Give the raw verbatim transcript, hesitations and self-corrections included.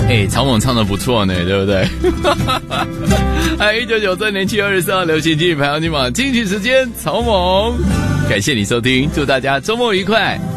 哎，曹猛唱的不错呢，对不对？哎，一九九三年七月二十四号流行金曲排行榜金曲时间，曹猛，感谢你收听，祝大家周末愉快。